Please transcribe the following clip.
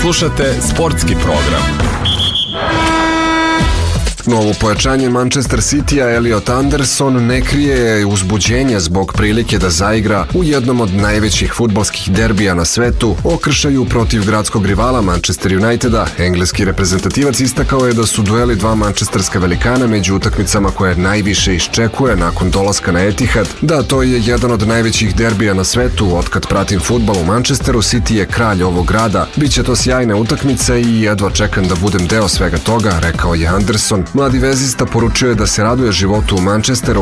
Slušate sportski program. Novo pojačanje Manchester City-a Elliot Anderson ne krije uzbuđenje zbog prilike da zaigra u jednom od najvećih fudbalskih derbija na svetu, okršaju protiv gradskog rivala Manchester Uniteda. Engleski reprezentativac istakao je da su dueli dva mančesterska velikana među utakmicama koje najviše iščekuje nakon dolaska na Etihad. Da, to je jedan od najvećih derbija na svetu. Otkad pratim fudbal u Manchesteru, City je kralj ovog grada. Biće to sjajna utakmica i jedva čekam da budem deo svega toga, rekao je Anderson. Mladi vezista poručio je da se raduje životu u Manchesteru,